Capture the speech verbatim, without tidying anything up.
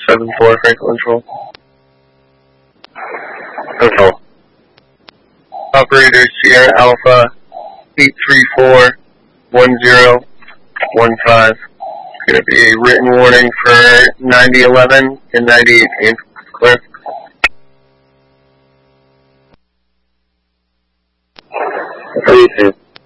seven four, Franklin Control. Control. Operator Sierra Alpha eight three four one zero one five. It's going to be a written warning for ninety eleven and ninety eighteen. Clear. three two.